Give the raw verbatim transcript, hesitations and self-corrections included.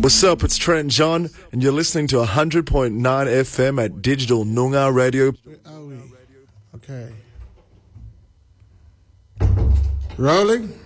What's up? It's Trent John, and you're listening to one hundred point nine F M at Digital Noongar Radio. Where are we? Okay. Rolling.